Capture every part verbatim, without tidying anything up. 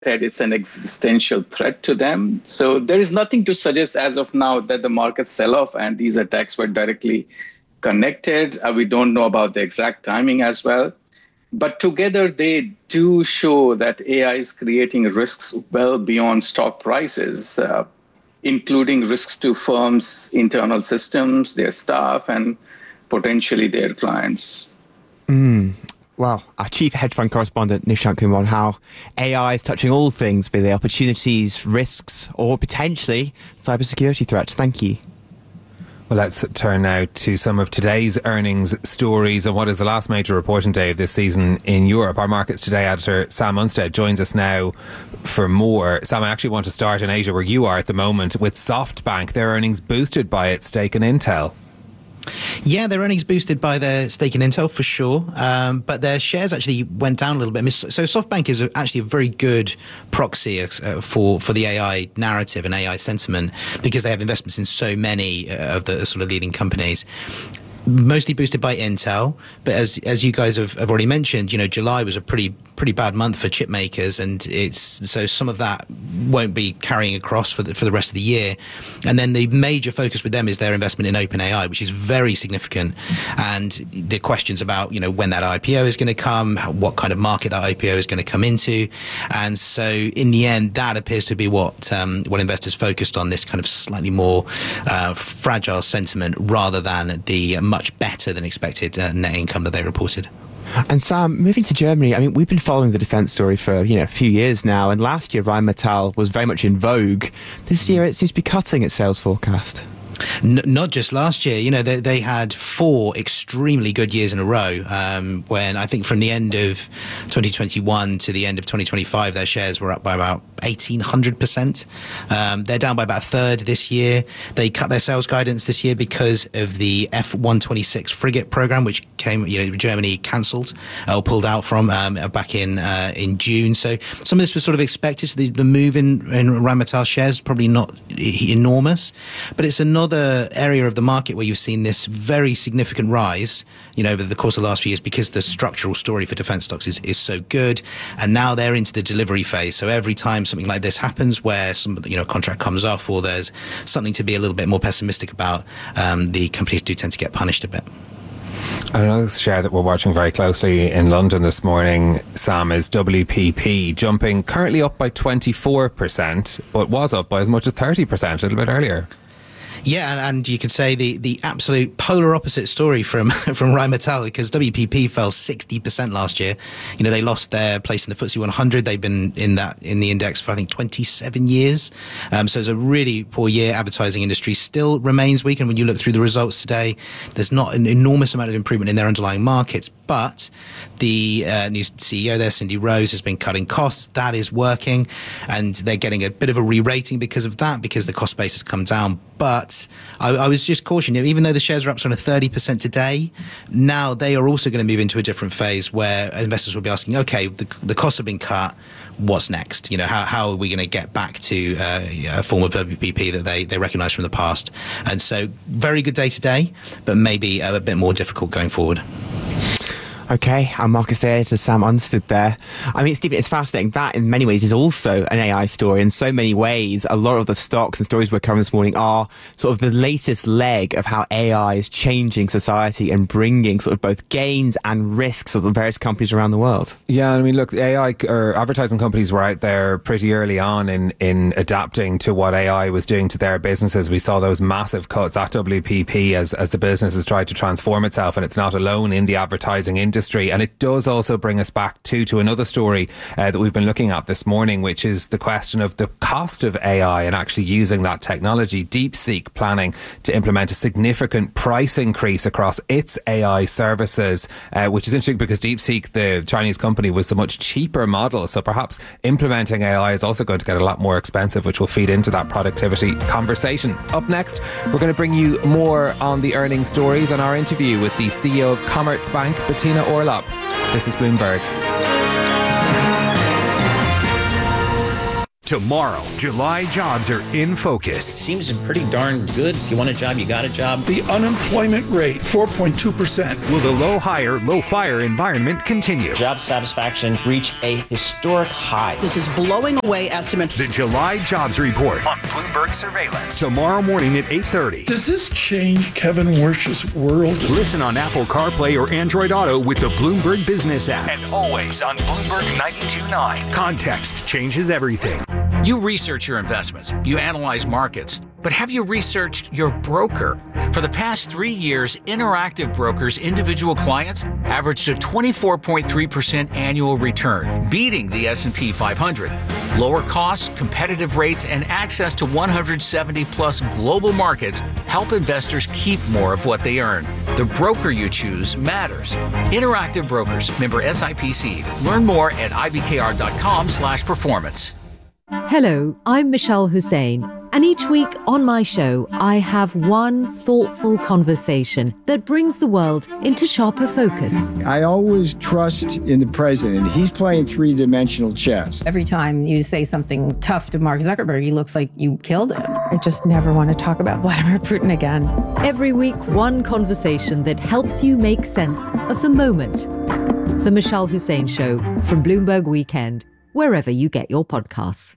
said, it's an existential threat to them. So there is nothing to suggest as of now that the market sell-off and these attacks were directly connected. Uh, we don't know about the exact timing as well. But together, they do show that A I is creating risks well beyond stock prices, uh, including risks to firms' internal systems, their staff, and potentially their clients. Mm. Well, our chief hedge fund correspondent, Nishant Kumar, how A I is touching all things, be they opportunities, risks, or potentially cybersecurity threats. Thank you. Well, let's turn now to some of today's earnings stories and what is the last major reporting day of this season in Europe. Our Markets Today editor, Sam Unstead, joins us now for more. Sam, I actually want to start in Asia, where you are at the moment, with SoftBank. Their earnings boosted by its stake in Intel. Yeah, their earnings boosted by their stake in Intel for sure, um, but their shares actually went down a little bit. So SoftBank is actually a very good proxy uh, for for the A I narrative and A I sentiment, because they have investments in so many uh, of the sort of leading companies. Mostly boosted by Intel, but as as you guys have, have already mentioned, you know, July was a pretty pretty bad month for chip makers, and it's so some of that won't be carrying across for the for the rest of the year. And then the major focus with them is their investment in OpenAI, which is very significant. And the questions about, you know, when that I P O is going to come, what kind of market that I P O is going to come into, and so in the end, that appears to be what um, what investors focused on, this kind of slightly more uh, fragile sentiment rather than the much better than expected uh, net income that they reported. And Sam, moving to Germany, I mean, we've been following the defence story for, you know, a few years now, and last year Rheinmetall was very much in vogue. This year it seems to be cutting its sales forecast. N- not just last year, you know, they, they had four extremely good years in a row. Um, when I think from the end of twenty twenty-one to the end of twenty twenty-five, their shares were up by about eighteen hundred percent. Um, they're down by about a third this year. They cut their sales guidance this year because of the F one twenty-six frigate program, which came, you know, Germany cancelled uh, or pulled out from um, back in uh, in June. So some of this was sort of expected. So the, the move in, in Rheinmetall shares probably not enormous, but it's another area of the market where you've seen this very significant rise, you know, over the course of the last few years, because the structural story for defence stocks is, is so good, and now they're into the delivery phase. So every time something like this happens, where some, you know, contract comes off or there's something to be a little bit more pessimistic about, um, the companies do tend to get punished a bit. Another share that we're watching very closely in London this morning, Sam, is W P P, jumping currently up by twenty-four percent, but was up by as much as thirty percent a little bit earlier. Yeah, and, and you could say the, the absolute polar opposite story from from Rheinmetall, because W P P fell sixty percent last year. You know, they lost their place in the F T S E one hundred. They've been in that in the index for, I think, twenty-seven years. Um, so it's a really poor year. Advertising industry still remains weak, and when you look through the results today, there's not an enormous amount of improvement in their underlying markets. But the uh, new C E O there, Cindy Rose, has been cutting costs. That is working, and they're getting a bit of a re-rating because of that, because the cost base has come down. But I, I was just cautioning, even though the shares are up sort of thirty percent today, now they are also going to move into a different phase where investors will be asking, okay, the, the costs have been cut, what's next? You know, how, how are we going to get back to uh, a form of W P P that they, they recognise from the past? And so very good day today, but maybe a, a bit more difficult going forward. Okay, our Marcus editor Sam Unstead there. I mean, Stephen, it's fascinating. That, in many ways, is also an A I story. In so many ways, a lot of the stocks and stories we're covering this morning are sort of the latest leg of how A I is changing society and bringing sort of both gains and risks of various companies around the world. Yeah, I mean, look, A I or advertising companies were out there pretty early on in, in adapting to what A I was doing to their businesses. We saw those massive cuts at W P P as, as the business has tried to transform itself, and it's not alone in the advertising industry. And it does also bring us back to, to another story uh, that we've been looking at this morning, which is the question of the cost of A I and actually using that technology. DeepSeek planning to implement a significant price increase across its A I services, uh, which is interesting because DeepSeek, the Chinese company, was the much cheaper model. So perhaps implementing A I is also going to get a lot more expensive, which will feed into that productivity conversation. Up next, we're going to bring you more on the earnings stories and our interview with the C E O of Commerzbank, Bettina Orlopp. This is Bloomberg. Tomorrow, July jobs are in focus. Seems pretty darn good. If you want a job, you got a job. The unemployment rate, four point two percent. Will the low hire, low fire environment continue? Job satisfaction reached a historic high. This is blowing away estimates. The July jobs report on Bloomberg Surveillance. Tomorrow morning at eight thirty. Does this change Kevin Warsh's world? Listen on Apple CarPlay or Android Auto with the Bloomberg Business app. And always on Bloomberg ninety-two point nine. Context changes everything. You research your investments, you analyze markets, but have you researched your broker? For the past three years, Interactive Brokers' individual clients averaged a twenty-four point three percent annual return, beating the S and P five hundred. Lower costs, competitive rates, and access to one hundred seventy plus global markets help investors keep more of what they earn. The broker you choose matters. Interactive Brokers, member S I P C. Learn more at I B K R dot com slash performance. Hello, I'm Michelle Hussein, and each week on my show, I have one thoughtful conversation that brings the world into sharper focus. I always trust in the president. He's playing three-dimensional chess. Every time you say something tough to Mark Zuckerberg, he looks like you killed him. I just never want to talk about Vladimir Putin again. Every week, one conversation that helps you make sense of the moment. The Michelle Hussein Show from Bloomberg Weekend, wherever you get your podcasts.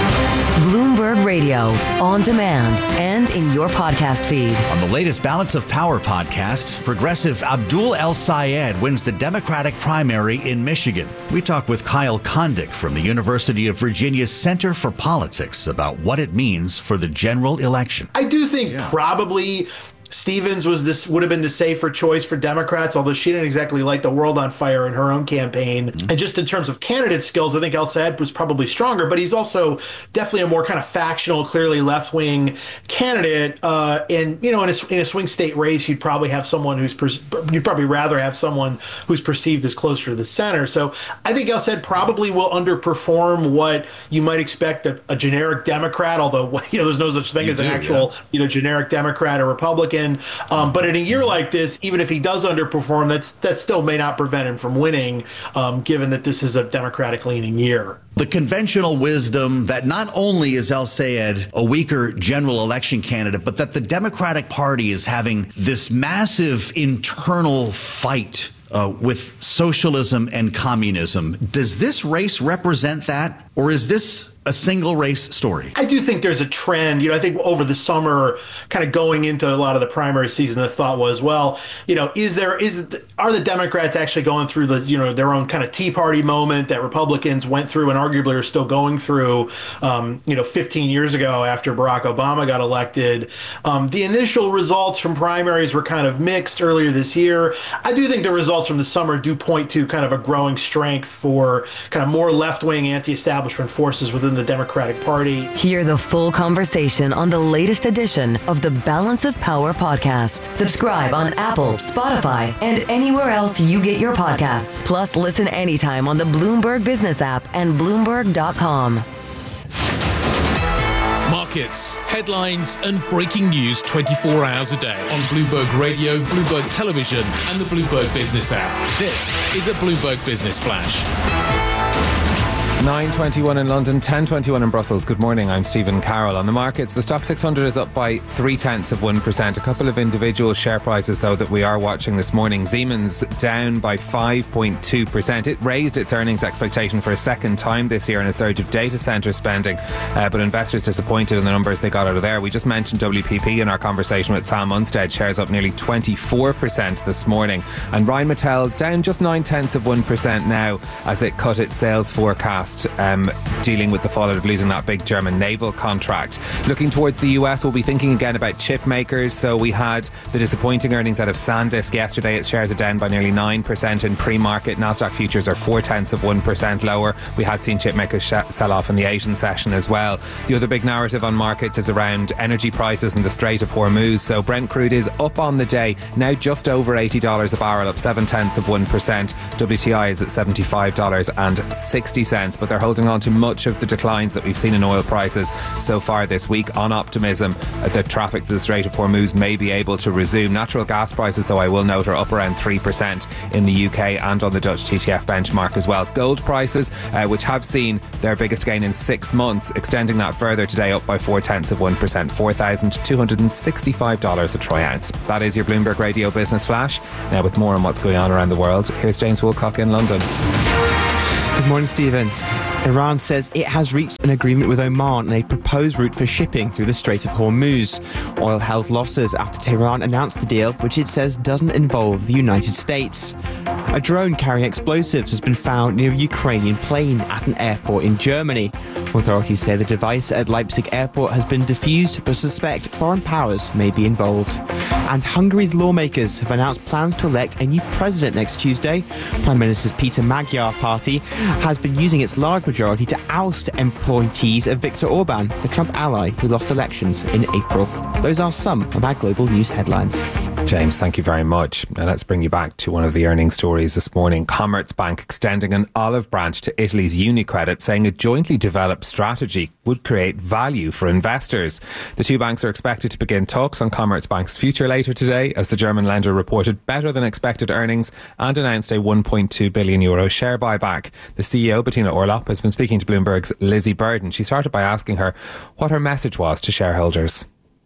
Bloomberg Radio, on demand and in your podcast feed. On the latest Balance of Power podcast, progressive Abdul El-Sayed wins the Democratic primary in Michigan. We talk with Kyle Kondik from the University of Virginia's Center for Politics about what it means for the general election. I do think yeah. probably Stevens was this would have been the safer choice for Democrats, although she didn't exactly light the world on fire in her own campaign. Mm-hmm. And just in terms of candidate skills, I think El-Sayed was probably stronger, but he's also definitely a more kind of factional, clearly left-wing candidate. Uh, and, you know, in a, in a swing state race, you'd probably have someone who's, per, you'd probably rather have someone who's perceived as closer to the center. So I think El-Sayed probably will underperform what you might expect a, a generic Democrat, although, you know, there's no such thing you as do, an actual, yeah. you know, generic Democrat or Republican. Um, but in a year like this, even if he does underperform, that's that still may not prevent him from winning, um, given that this is a Democratic-leaning year. The conventional wisdom that not only is El-Sayed a weaker general election candidate, but that the Democratic Party is having this massive internal fight uh, with socialism and communism. Does this race represent that, or is this a single race story? I do think there's a trend. You know, I think over the summer, kind of going into a lot of the primary season, the thought was, well, you know, is there, is it, are the Democrats actually going through the, you know, their own kind of Tea Party moment that Republicans went through and arguably are still going through, um, you know, fifteen years ago after Barack Obama got elected. Um, the initial results from primaries were kind of mixed earlier this year. I do think the results from the summer do point to kind of a growing strength for kind of more left-wing anti-establishment forces within the Democratic Party. Hear the full conversation on the latest edition of the Balance of Power podcast. Subscribe on Apple, Spotify, and anywhere else you get your podcasts. Plus, listen anytime on the Bloomberg Business app and Bloomberg dot com. Markets, headlines, and breaking news twenty-four hours a day on Bloomberg Radio, Bloomberg Television, and the Bloomberg Business app. This is a Bloomberg Business Flash. nine twenty-one in London, ten twenty-one in Brussels. Good morning, I'm Stephen Carroll. On the markets, the Stock six hundred is up by three-tenths of one percent. A couple of individual share prices, though, that we are watching this morning. Siemens down by five point two percent. It raised its earnings expectation for a second time this year in a surge of data centre spending, uh, but investors disappointed in the numbers they got out of there. We just mentioned W P P in our conversation with Sam Unstead. Shares up nearly twenty-four percent this morning. And Rheinmetall down just nine-tenths of one percent now as it cut its sales forecast, Um, dealing with the fallout of losing that big German naval contract. Looking towards the U S, we'll be thinking again about chip makers. So we had the disappointing earnings out of SanDisk yesterday. Its shares are down by nearly nine percent in pre-market. Nasdaq futures are four-tenths of one percent lower. We had seen chip makers sh- sell off in the Asian session as well. The other big narrative on markets is around energy prices and the Strait of Hormuz. So Brent crude is up on the day, now just over eighty dollars a barrel, up seven-tenths of one percent. W T I is at seventy-five dollars and sixty cents. But but they're holding on to much of the declines that we've seen in oil prices so far this week on optimism that traffic to the Strait of Hormuz may be able to resume. Natural gas prices, though, I will note, are up around three percent in the U K and on the Dutch T T F benchmark as well. Gold prices, uh, which have seen their biggest gain in six months, extending that further today, up by four tenths of one percent, four thousand two hundred sixty-five dollars a troy ounce. That is your Bloomberg Radio Business Flash. Now, with more on what's going on around the world, here's James Woolcock in London. Good morning, Stephen. Iran says it has reached an agreement with Oman on a proposed route for shipping through the Strait of Hormuz. Oil held losses after Tehran announced the deal, which it says doesn't involve the United States. A drone carrying explosives has been found near a Ukrainian plane at an airport in Germany. Authorities say the device at Leipzig airport has been defused, but suspect foreign powers may be involved. And Hungary's lawmakers have announced plans to elect a new president next Tuesday. Prime Minister's Peter Magyar party has been using its large majority to oust appointees of Viktor Orban, the Trump ally who lost elections in April. Those are some of our global news headlines. James, thank you very much. Now let's bring you back to one of the earnings stories this morning. Commerzbank extending an olive branch to Italy's UniCredit, saying a jointly developed strategy would create value for investors. The two banks are expected to begin talks on Commerzbank's future later today, as the German lender reported better than expected earnings and announced a one point two billion euro share buyback. The C E O, Bettina Orlopp, has been speaking to Bloomberg's Lizzie Burden. She started by asking her what her message was to shareholders.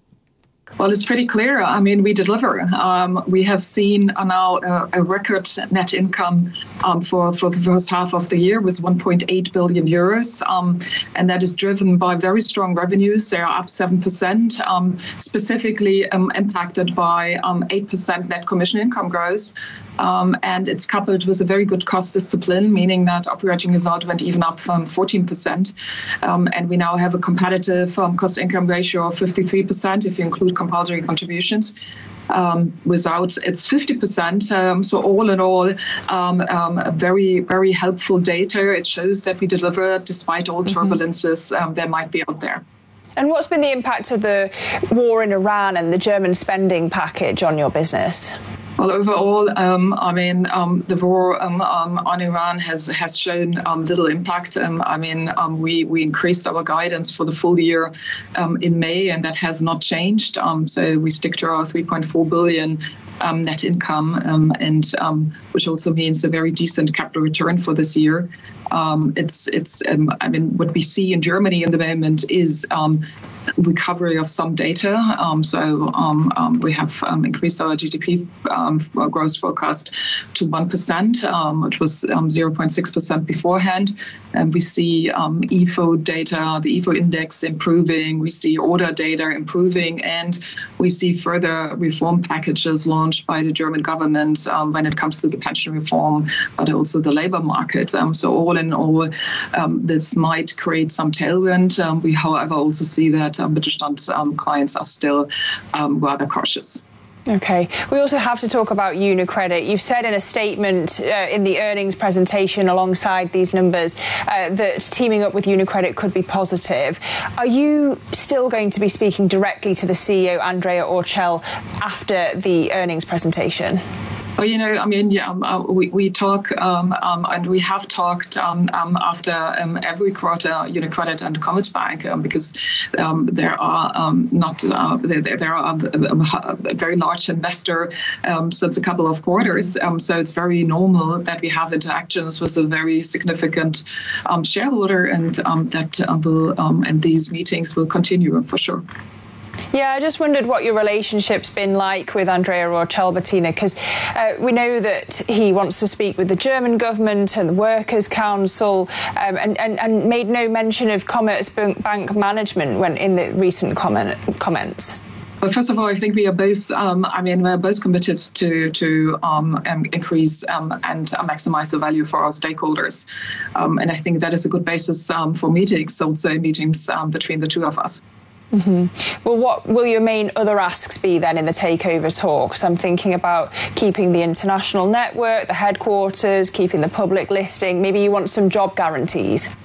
Well, it's pretty clear. I mean, we deliver. Um, we have seen uh, now uh, a record net income um, for, for the first half of the year with one point eight billion euros. Um, and that is driven by very strong revenues. They are up seven percent, um, specifically um, impacted by um, eight percent net commission income growth. Um, and it's coupled with a very good cost discipline, meaning that operating result went even up from fourteen percent. Um, and we now have a competitive um, cost-income ratio of fifty-three percent if you include compulsory contributions. Um, without it's fifty percent. Um, so all in all, um, um, a very, very helpful data. It shows that we deliver despite all turbulences um, there might be out there. And what's been the impact of the war in Iran and the German spending package on your business? Well, overall, um, I mean, um, the war um, um, on Iran has has shown um, little impact. Um, I mean, um, we we increased our guidance for the full year um, in May, and that has not changed. Um, so we stick to our three point four billion um, net income, um, and um, which also means a very decent capital return for this year. Um, it's it's um, I mean, what we see in Germany in the moment is Um, recovery of some data. Um, so um, um, we have um, increased our G D P um, growth forecast to one percent, um, which was um, zero point six percent beforehand. And we see um, I F O data, the I F O index improving. We see order data improving. And we see further reform packages launched by the German government um, when it comes to the pension reform, but also the labor market. Um, so all in all, um, this might create some tailwind. Um, we, however, also see that um, Mittelstand um, clients are still um, rather cautious. Okay. We also have to talk about UniCredit. You've said in a statement uh, in the earnings presentation alongside these numbers uh, that teaming up with UniCredit could be positive. Are you still going to be speaking directly to the C E O, Andrea Orcel, after the earnings presentation? Well, you know, I mean, yeah, um, uh, we, we talk um, um, and we have talked um, um, after um, every quarter, UniCredit and Commerzbank, um, because um, there are um, not uh, there, there are a, a very large investor um, since a couple of quarters. Um, so it's very normal that we have interactions with a very significant um, shareholder, and um, that uh, will um, and these meetings will continue for sure. Yeah, I just wondered what your relationship's been like with Andrea Orcel, Bettina, because uh, we know that he wants to speak with the German government and the Workers' Council, um, and, and, and made no mention of Commerzbank management when in the recent comment, comments. Well, first of all, I think we are both. Um, I mean, we're both committed to to um, um, increase um, and uh, maximize the value for our stakeholders, um, and I think that is a good basis um, for meetings, also meetings um, between the two of us. Mm-hmm. Well, what will your main other asks be then in the takeover talks? I'm thinking about keeping the international network, the headquarters, keeping the public listing. Maybe you want some job guarantees.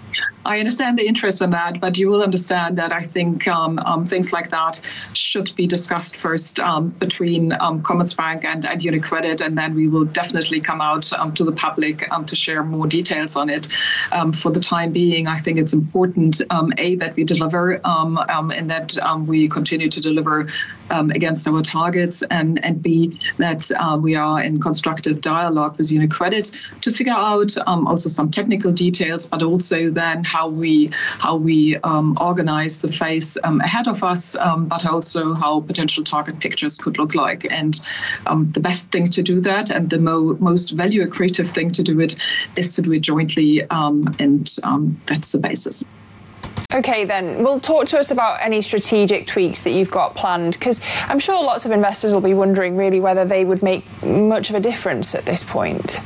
I understand the interest in that, but you will understand that I think um, um, things like that should be discussed first um, between um, Commerzbank and, and UniCredit, and then we will definitely come out um, to the public um, to share more details on it. Um, for the time being, I think it's important, um, A, that we deliver um, um, and that um, we continue to deliver um, against our targets, and, and B, that uh, we are in constructive dialogue with UniCredit to figure out um, also some technical details, but also then how we how we um, organize the phase um, ahead of us, um, but also how potential target pictures could look like. And um, the best thing to do that, and the mo- most value accretive thing to do it, is to do it jointly, um, and um, that's the basis. Okay, then, well, talk to us about any strategic tweaks that you've got planned, because I'm sure lots of investors will be wondering really whether they would make much of a difference at this point.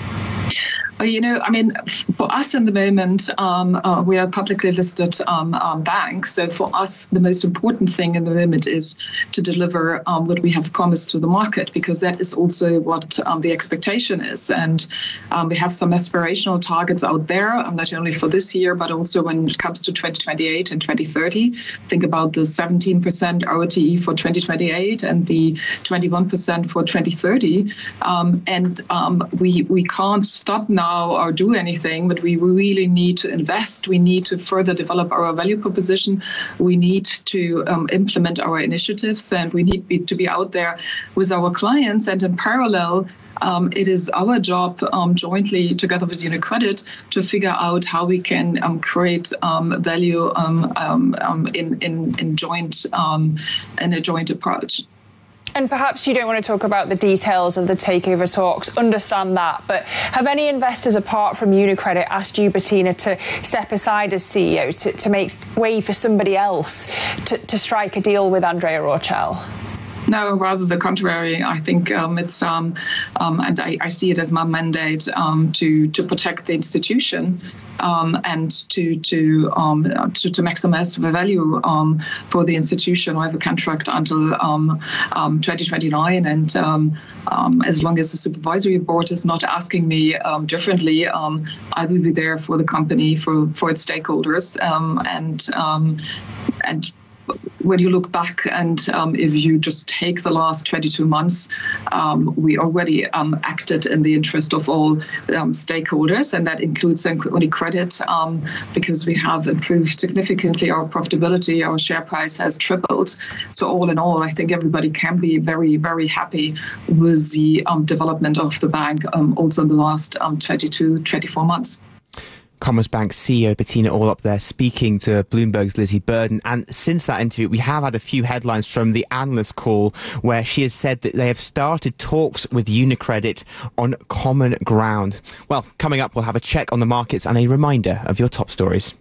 Well, you know, I mean, for us in the moment, um, uh, we are a publicly listed um, um, bank. So for us, the most important thing in the moment is to deliver um, what we have promised to the market, because that is also what um, the expectation is. And um, we have some aspirational targets out there, um, not only for this year, but also when it comes to twenty twenty-eight and twenty thirty. Think about the seventeen percent R O T E for twenty twenty-eight and the twenty-one percent for twenty thirty. Um, and um, we, we can't stop now or do anything, but we really need to invest. We need to further develop our value proposition. We need to um, implement our initiatives, and we need be, to be out there with our clients. And in parallel, um, it is our job um, jointly together with UniCredit to figure out how we can um, create um, value um, um, um, in, in, in joint um, in a joint approach. And perhaps you don't want to talk about the details of the takeover talks, understand that, but have any investors apart from UniCredit asked you, Bettina, to step aside as C E O to, to make way for somebody else to, to strike a deal with Andrea Orcel? No, rather the contrary. I think um, it's, um, um, and I, I see it as my mandate um, to to protect the institution um, and to to, um, to to maximize the value um, for the institution. I have a contract until um, um, twenty twenty-nine, and um, um, as long as the supervisory board is not asking me um, differently, um, I will be there for the company, for for its stakeholders, um, and um, and. When you look back and um, if you just take the last twenty-two months, um, we already um, acted in the interest of all um, stakeholders, and that includes UniCredit, um, because we have improved significantly our profitability. Our share price has tripled. So all in all, I think everybody can be very, very happy with the um, development of the bank um, also in the last um, twenty-two, twenty-four months. Commerzbank C E O Bettina Orlopp there speaking to Bloomberg's Lizzie Burden. And since that interview, we have had a few headlines from the analyst call where she has said that they have started talks with UniCredit on common ground. Well, coming up, we'll have a check on the markets and a reminder of your top stories.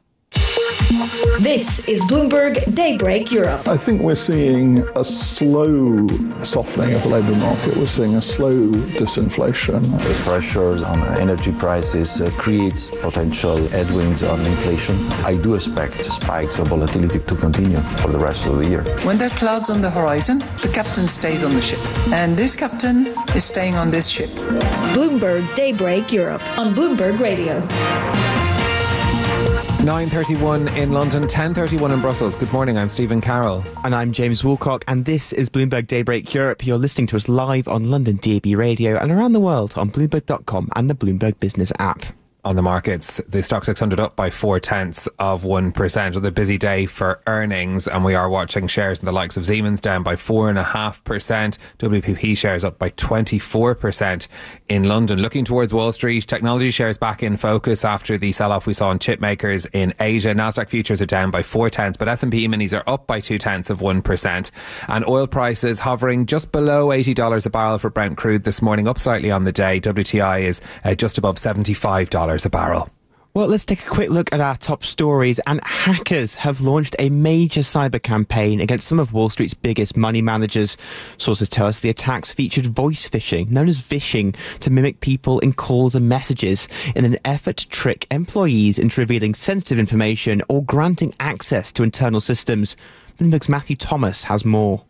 This is Bloomberg Daybreak Europe. I think we're seeing a slow softening of the labour market. We're seeing a slow disinflation. The pressure on energy prices uh, creates potential headwinds on inflation. I do expect spikes of volatility to continue for the rest of the year. When there are clouds on the horizon, the captain stays on the ship. And this captain is staying on this ship. Bloomberg Daybreak Europe on Bloomberg Radio. nine thirty-one in London, ten thirty-one in Brussels. Good morning, I'm Stephen Carroll. And I'm James Woolcock, and this is Bloomberg Daybreak Europe. You're listening to us live on London D A B Radio and around the world on Bloomberg dot com and the Bloomberg Business app. On the markets, the stock six hundred up by four tenths of one percent. Another busy day for earnings, and we are watching shares in the likes of Siemens down by four point five percent. W P P shares up by twenty-four percent in London. Looking towards Wall Street, technology shares back in focus after the sell-off we saw in chip makers in Asia. Nasdaq futures are down by four tenths, but S and P minis are up by two tenths of one percent. And oil prices hovering just below eighty dollars a barrel for Brent crude this morning, up slightly on the day. W T I is uh, just above seventy-five dollars a barrel. Well, let's take a quick look at our top stories. And hackers have launched a major cyber campaign against some of Wall Street's biggest money managers. Sources tell us the attacks featured voice phishing, known as vishing, to mimic people in calls and messages in an effort to trick employees into revealing sensitive information or granting access to internal systems. Bloomberg's Matthew Thomas has more.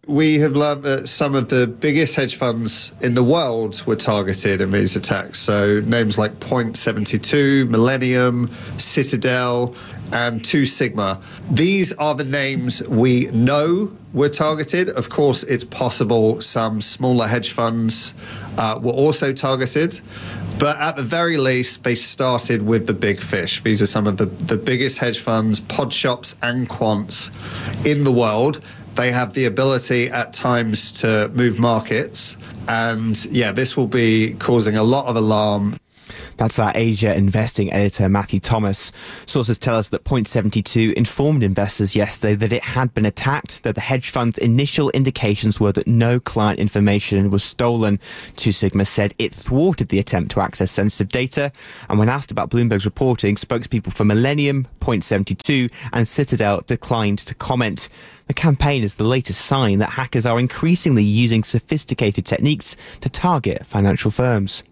We have learned that some of the biggest hedge funds in the world were targeted in these attacks. So names like Point seventy-two, Millennium, Citadel, and Two Sigma. These are the names we know were targeted. Of course, it's possible some smaller hedge funds uh, were also targeted. But at the very least, they started with the big fish. These are some of the, the biggest hedge funds, pod shops and quants in the world. They have the ability at times to move markets. And yeah, this will be causing a lot of alarm. That's our Asia investing editor, Matthew Thomas. Sources tell us that Point seventy-two informed investors yesterday that it had been attacked, though the hedge fund's initial indications were that no client information was stolen. Two Sigma said it thwarted the attempt to access sensitive data. And when asked about Bloomberg's reporting, spokespeople for Millennium, Point seventy-two and Citadel declined to comment. The campaign is the latest sign that hackers are increasingly using sophisticated techniques to target financial firms.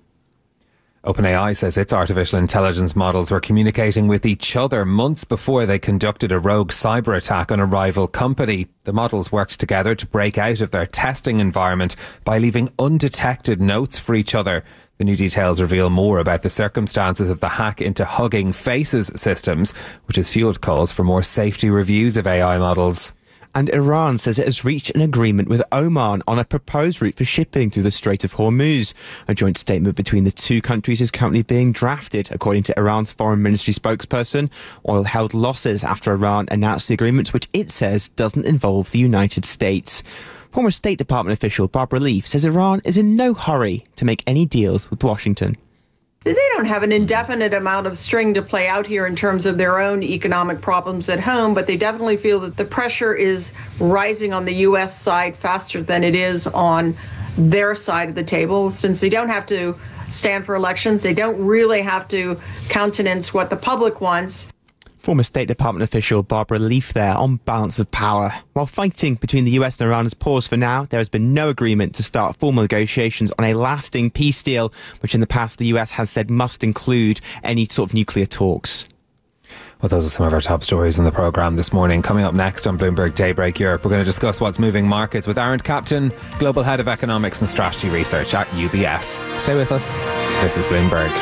OpenAI says its artificial intelligence models were communicating with each other months before they conducted a rogue cyber attack on a rival company. The models worked together to break out of their testing environment by leaving undetected notes for each other. The new details reveal more about the circumstances of the hack into Hugging Faces systems, which has fueled calls for more safety reviews of A I models. And Iran says it has reached an agreement with Oman on a proposed route for shipping through the Strait of Hormuz. A joint statement between the two countries is currently being drafted. According to Iran's foreign ministry spokesperson, oil held losses after Iran announced the agreement, which it says doesn't involve the United States. Former State Department official Barbara Leaf says Iran is in no hurry to make any deals with Washington. They don't have an indefinite amount of string to play out here in terms of their own economic problems at home, but they definitely feel that the pressure is rising on the U S side faster than it is on their side of the table. Since they don't have to stand for elections, they don't really have to countenance what the public wants. Former State Department official Barbara Leaf there on balance of power. While fighting between the U S and Iran has paused for now, there has been no agreement to start formal negotiations on a lasting peace deal, which in the past the U S has said must include any sort of nuclear talks. Well, those are some of our top stories in the programme this morning. Coming up next on Bloomberg Daybreak Europe, we're going to discuss what's moving markets with Arend Kapteyn, Global Head of Economics and Strategy Research at U B S. Stay with us. This is Bloomberg.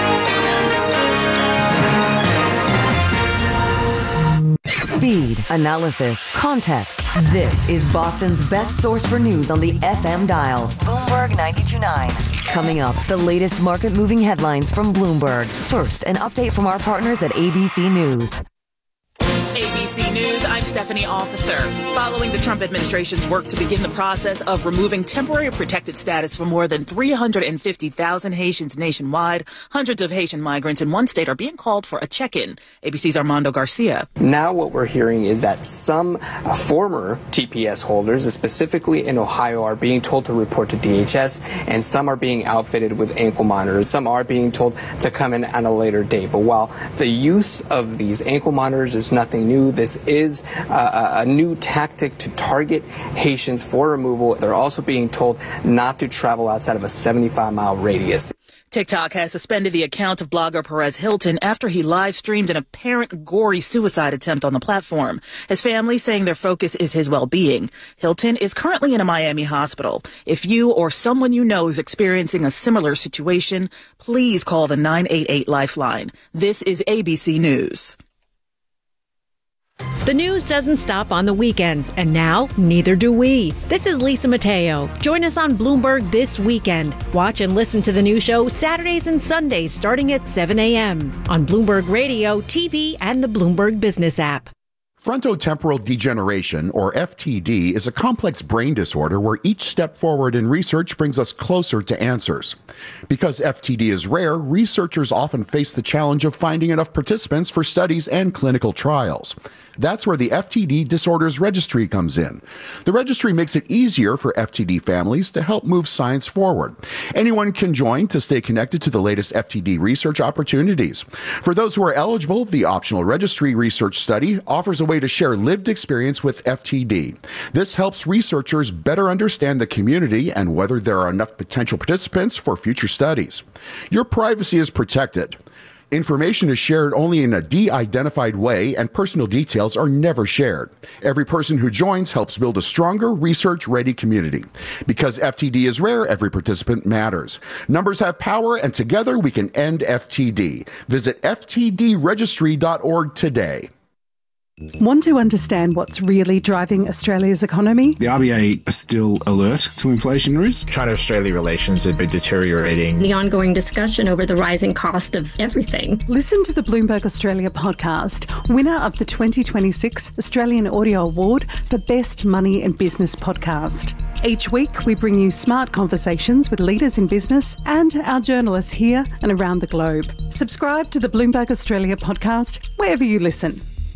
Speed, analysis, context. This is Boston's best source for news on the F M dial. Bloomberg ninety-two point nine. Coming up, the latest market-moving headlines from Bloomberg. First, an update from our partners at A B C News. A B C News, I'm Stephanie Officer. Following the Trump administration's work to begin the process of removing temporary protected status for more than three hundred fifty thousand Haitians nationwide, hundreds of Haitian migrants in one state are being called for a check-in. A B C's Armando Garcia. Now what we're hearing is that some uh, former T P S holders, specifically in Ohio, are being told to report to D H S, and some are being outfitted with ankle monitors. Some are being told to come in at a later date. But while the use of these ankle monitors is nothing new, this is uh, a new tactic to target Haitians for removal. They're also being told not to travel outside of a seventy-five mile radius. TikTok has suspended the account of blogger Perez Hilton after he live streamed an apparent gory suicide attempt on the platform. His family saying their focus is his well-being. Hilton is currently in a Miami hospital. If you or someone you know is experiencing a similar situation, please call the nine eight eight Lifeline. This is A B C News. The news doesn't stop on the weekends, and now neither do we. This is Lisa Mateo. Join us on Bloomberg this weekend. Watch and listen to the new show Saturdays and Sundays starting at seven a.m. on Bloomberg Radio, T V, and the Bloomberg Business app. Frontotemporal degeneration, or F T D, is a complex brain disorder where each step forward in research brings us closer to answers. Because F T D is rare, researchers often face the challenge of finding enough participants for studies and clinical trials. That's where the F T D Disorders Registry comes in. The registry makes it easier for F T D families to help move science forward. Anyone can join to stay connected to the latest F T D research opportunities. For those who are eligible, the optional registry research study offers a way to share lived experience with F T D. This helps researchers better understand the community and whether there are enough potential participants for future studies. Your privacy is protected. Information is shared only in a de-identified way, and personal details are never shared. Every person who joins helps build a stronger, research-ready community. Because F T D is rare, every participant matters. Numbers have power, and together we can end F T D. Visit f t d registry dot org today. Want to understand what's really driving Australia's economy? The R B A are still alert to inflation risk. China-Australia relations have been deteriorating. The ongoing discussion over the rising cost of everything. Listen to the Bloomberg Australia podcast, winner of the twenty twenty-six Australian Audio Award for Best Money and Business Podcast. Each week, we bring you smart conversations with leaders in business and our journalists here and around the globe. Subscribe to the Bloomberg Australia podcast wherever you listen.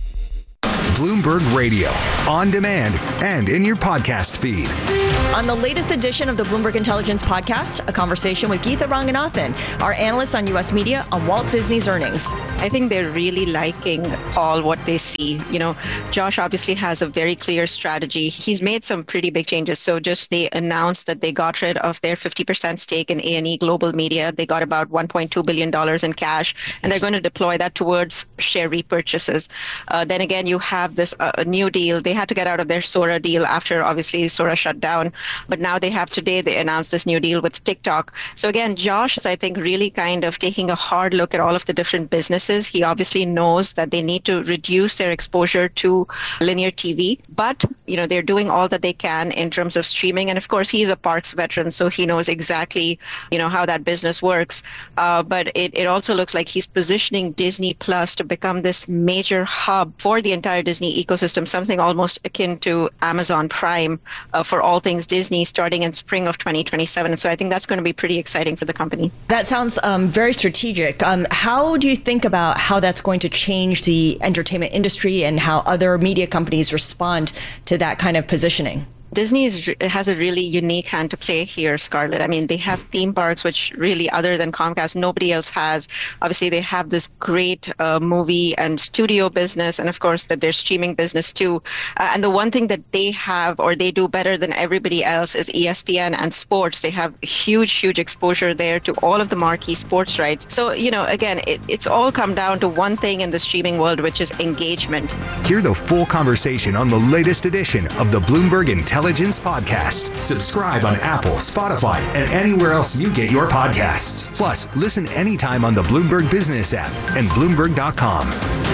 Bloomberg Radio, on demand and in your podcast feed. On the latest edition of the Bloomberg Intelligence Podcast, a conversation with Geetha Ranganathan, our analyst on U S media on Walt Disney's earnings. I think they're really liking, Paul, what they see. You know, Josh obviously has a very clear strategy. He's made some pretty big changes. So just they announced that they got rid of their fifty percent stake in A and E Global Media. They got about one point two billion dollars in cash, and they're going to deploy that towards share repurchases. Uh, then again, you have this uh, new deal. They had to get out of their Sora deal after obviously Sora shut down. But now they have today, they announced this new deal with TikTok. So again, Josh is, I think, really kind of taking a hard look at all of the different businesses. He obviously knows that they need to reduce their exposure to linear T V, but, you know, they're doing all that they can in terms of streaming. And of course, he's a Parks veteran, so he knows exactly, you know, how that business works. Uh, but it, it also looks like he's positioning Disney Plus to become this major hub for the entire Disney ecosystem, something almost akin to Amazon Prime uh, for all things Disney starting in spring of twenty twenty-seven. And so I think that's going to be pretty exciting for the company. That sounds um, very strategic. Um, how do you think about how that's going to change the entertainment industry and how other media companies respond to that kind of positioning? Disney is, has a really unique hand to play here, Scarlett. I mean, they have theme parks, which really, other than Comcast, nobody else has. Obviously, they have this great uh, movie and studio business, and of course, that their streaming business too. Uh, and the one thing that they have, or they do better than everybody else, is E S P N and sports. They have huge, huge exposure there to all of the marquee sports rights. So, you know, again, it, it's all come down to one thing in the streaming world, which is engagement. Hear the full conversation on the latest edition of the Bloomberg Intelligence Podcast. Subscribe on Apple, Spotify, and anywhere else you get your podcasts. Plus, listen anytime on the Bloomberg Business app and Bloomberg dot com.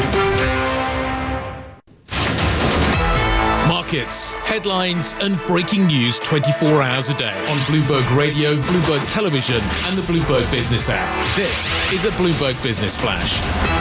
Markets, headlines, and breaking news twenty-four hours a day on Bloomberg Radio, Bloomberg Television, and the Bloomberg Business app. This is a Bloomberg Business Flash.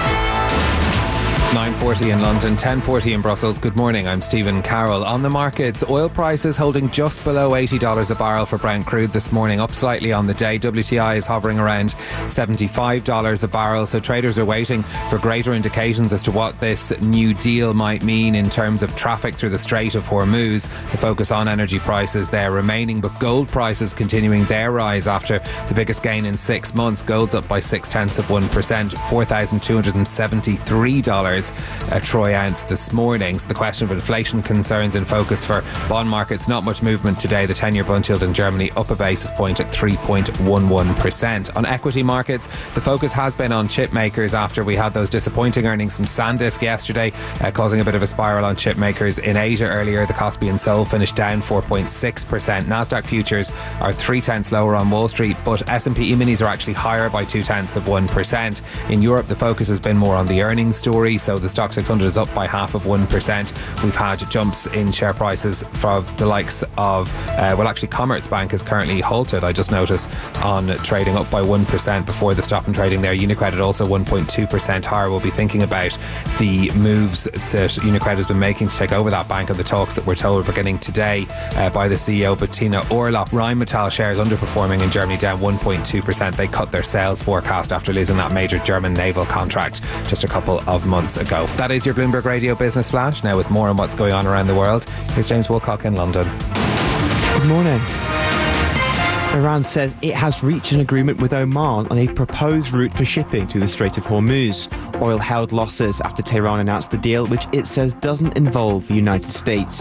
nine forty in London, ten forty in Brussels. Good morning, I'm Stephen Carroll. On the markets, oil prices holding just below eighty dollars a barrel for Brent crude this morning, up slightly on the day. W T I is hovering around seventy-five dollars a barrel, so traders are waiting for greater indications as to what this new deal might mean in terms of traffic through the Strait of Hormuz. The focus on energy prices there remaining, but gold prices continuing their rise after the biggest gain in six months. Gold's up by six tenths of one percent, four thousand two hundred seventy-three dollars a troy ounce this morning. So the question of inflation concerns in focus for bond markets. Not much movement today. The ten-year bund yield in Germany up a basis point at three point one one percent. On equity markets, the focus has been on chip makers after we had those disappointing earnings from SanDisk yesterday, uh, causing a bit of a spiral on chip makers in Asia earlier. The Kospi and Seoul finished down four point six percent. Nasdaq futures are three tenths lower on Wall Street, but S and P E-minis are actually higher by two tenths of one percent. In Europe, the focus has been more on the earnings story. So the Stock six hundred is up by half of one percent. We've had jumps in share prices from the likes of, uh, well, actually, Commerzbank is currently halted, I just noticed, on trading up by one percent before the stop in trading there. Unicredit also one point two percent higher. We'll be thinking about the moves that Unicredit has been making to take over that bank and the talks that we're told are beginning today uh, by the C E O, Bettina Orlopp. Rheinmetall shares underperforming in Germany, down one point two percent. They cut their sales forecast after losing that major German naval contract just a couple of months ago. That is your Bloomberg Radio Business Flash. Now with more on what's going on around the world, here's James Woolcock in London. Good morning. Iran says it has reached an agreement with Oman on a proposed route for shipping through the Strait of Hormuz. Oil held losses after Tehran announced the deal, which it says doesn't involve the United States.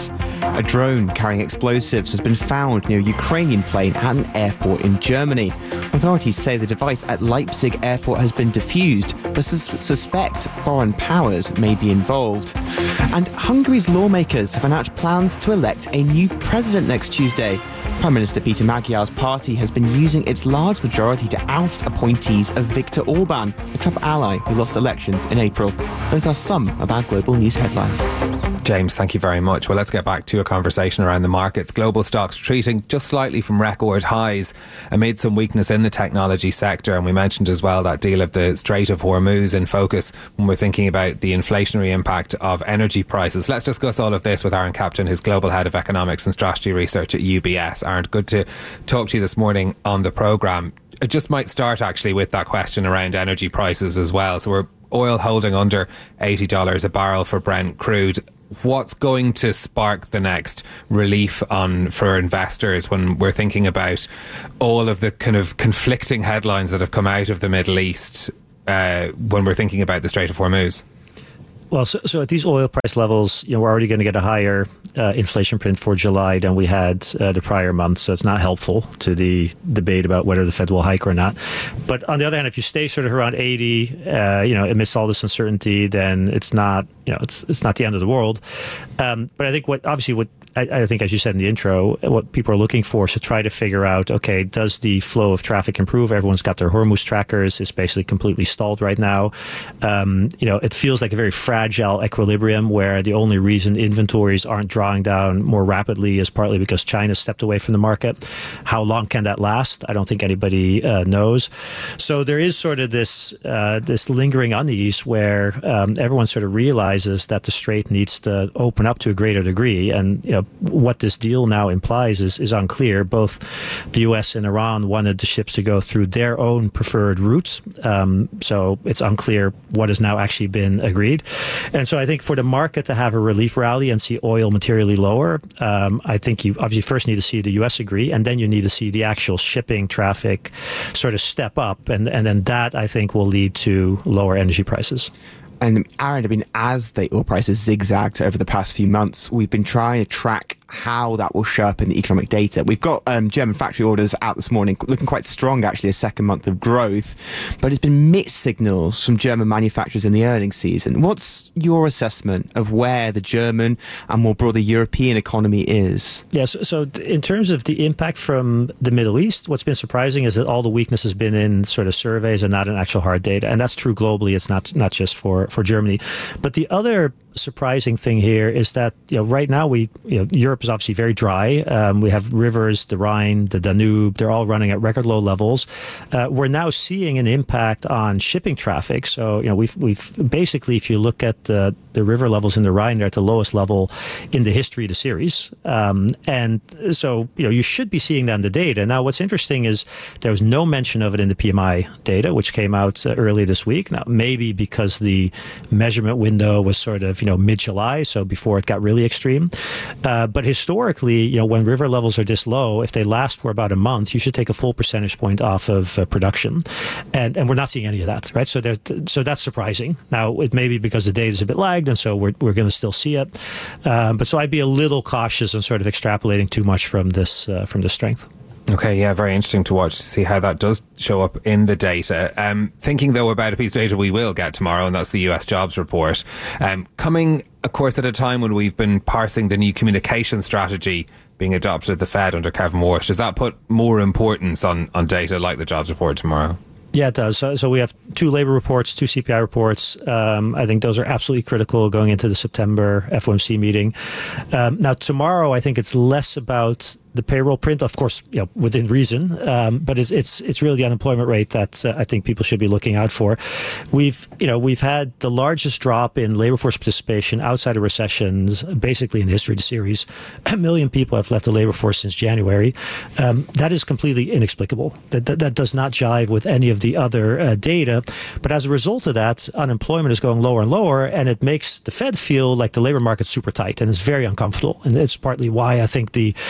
A drone carrying explosives has been found near a Ukrainian plane at an airport in Germany. Authorities say the device at Leipzig airport has been defused, but sus- suspect foreign powers may be involved. And Hungary's lawmakers have announced plans to elect a new president next Tuesday. Prime Minister Peter Magyar's party has been using its large majority to oust appointees of Viktor Orban, a Trump ally who lost elections in April. Those are some of our global news headlines. James, thank you very much. Well, let's get back to a conversation around the markets. Global stocks retreating just slightly from record highs amid some weakness in the technology sector. And we mentioned as well that deal of the Strait of Hormuz in focus when we're thinking about the inflationary impact of energy prices. Let's discuss all of this with Aaron Captain, who's Global Head of Economics and Strategy Research at U B S. Aaron, good to talk to you this morning on the programme. I just might start actually with that question around energy prices as well. So we're oil holding under eighty dollars a barrel for Brent crude. What's going to spark the next relief on for investors when we're thinking about all of the kind of conflicting headlines that have come out of the Middle East uh, when we're thinking about the Strait of Hormuz? Well, so, so at these oil price levels, you know, we're already going to get a higher uh, inflation print for July than we had uh, the prior month. So it's not helpful to the debate about whether the Fed will hike or not. But on the other hand, if you stay sort of around eighty, uh, you know, amidst all this uncertainty, then it's not, you know, it's it's not the end of the world. Um, but I think what obviously what I, I think, as you said in the intro, what people are looking for is to try to figure out, okay, does the flow of traffic improve? Everyone's got their Hormuz trackers. It's basically completely stalled right now. Um, you know, it feels like a very fragile equilibrium where the only reason inventories aren't drawing down more rapidly is partly because China stepped away from the market. How long can that last? I don't think anybody uh, knows. So there is sort of this uh, this lingering unease where um, everyone sort of realizes that the strait needs to open up to a greater degree. And, you know, what this deal now implies is, is unclear. Both the U S and Iran wanted the ships to go through their own preferred routes. Um, so it's unclear what has now actually been agreed. And so I think for the market to have a relief rally and see oil materially lower, um, I think you obviously first need to see the U S agree, and then you need to see the actual shipping traffic sort of step up. And, and then that, I think, will lead to lower energy prices. And Aaron, I mean, as the oil prices zigzagged over the past few months, we've been trying to track how that will show up in the economic data. We've got um, German factory orders out this morning, looking quite strong, actually, a second month of growth. But it's been mixed signals from German manufacturers in the earnings season. What's your assessment of where the German and more broader European economy is? Yes, yeah, so, so in terms of the impact from the Middle East, what's been surprising is that all the weakness has been in sort of surveys and not in actual hard data. And that's true globally. It's not not just for, for Germany. But the other surprising thing here is that, you know, right now we, you know, Europe is obviously very dry. Um, we have rivers, the Rhine, the Danube, they're all running at record low levels. Uh, we're now seeing an impact on shipping traffic. So, you know, we've, we've basically, if you look at the, the river levels in the Rhine, they're at the lowest level in the history of the series. Um, and so, you know, you should be seeing that in the data. Now, what's interesting is there was no mention of it in the P M I data, which came out uh, early this week. Now, maybe because the measurement window was sort of, you know, mid-July, so before it got really extreme. Uh, but historically, you know, when river levels are this low, if they last for about a month, you should take a full percentage point off of uh, production. And and we're not seeing any of that, right? So there's, so that's surprising. Now, it may be because the data is a bit lagged, and so we're, we're going to still see it. Um, but so I'd be a little cautious on sort of extrapolating too much from this, uh, from this strength. Okay, yeah, very interesting to watch to see how that does show up in the data. Um, thinking, though, about a piece of data we will get tomorrow, and that's the U S jobs report. Um, coming, of course, at a time when we've been parsing the new communication strategy being adopted at the Fed under Kevin Warsh. Does that put more importance on, on data like the jobs report tomorrow? Yeah, it does. So, so we have two labor reports, two C P I reports. Um, I think those are absolutely critical going into the September F O M C meeting. Um, now, tomorrow, I think it's less about the payroll print, of course, you know, within reason, um, but it's it's it's really the unemployment rate that uh, I think people should be looking out for. We've you know we've had the largest drop in labor force participation outside of recessions, basically in the history of the series. A million people have left the labor force since January. Um, that is completely inexplicable. That, that that does not jive with any of the other uh, data. But as a result of that, unemployment is going lower and lower, and it makes the Fed feel like the labor market's super tight, and it's very uncomfortable. And it's partly why I think the those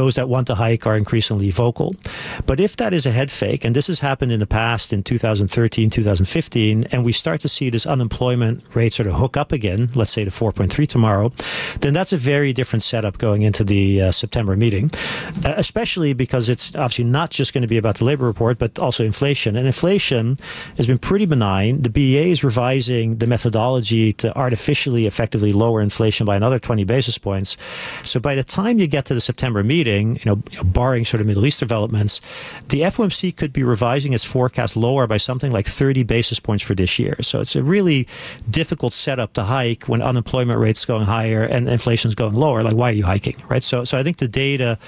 those that want to hike are increasingly vocal. But if that is a head fake, and this has happened in the past in two thousand thirteen, two thousand fifteen, and we start to see this unemployment rate sort of hook up again, let's say to four point three tomorrow, then that's a very different setup going into the uh, September meeting, uh, especially because it's obviously not just going to be about the labor report, but also inflation. And inflation has been pretty benign. The B E A is revising the methodology to artificially effectively lower inflation by another twenty basis points. So by the time you get to the September meeting, you know, barring sort of Middle East developments, the F O M C could be revising its forecast lower by something like thirty basis points for this year. So it's a really difficult setup to hike when unemployment rate's going higher and inflation's going lower. Like, why are you hiking, right? So, so I think the data